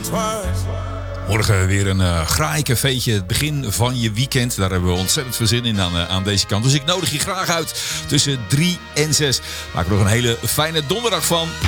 Morgen weer een graaicafeetje, het begin van je weekend. Daar hebben we ontzettend veel zin in aan deze kant. Dus ik nodig je graag uit tussen 3 en 6. Maak er nog een hele fijne donderdag van.